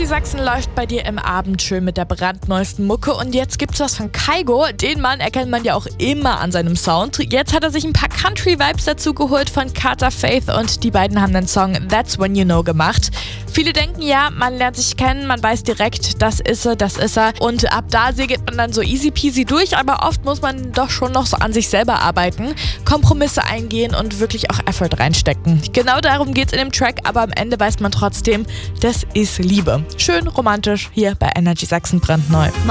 Sachsen läuft bei dir im Abend schön mit der brandneuesten Mucke und jetzt gibt's was von Kygo. Den Mann erkennt man ja auch immer an seinem Sound. Jetzt hat er sich ein paar Country-Vibes dazu geholt von Carter Faith und die beiden haben den Song That's When You Know gemacht. Viele denken ja, man lernt sich kennen, man weiß direkt, das ist er und ab da segelt man dann so easy peasy durch, aber oft muss man doch schon noch so an sich selber arbeiten, Kompromisse eingehen und wirklich auch Effort reinstecken. Genau darum geht's in dem Track, aber am Ende weiß man trotzdem, das ist Liebe. Schön romantisch hier bei Energy Sachsen brandneu.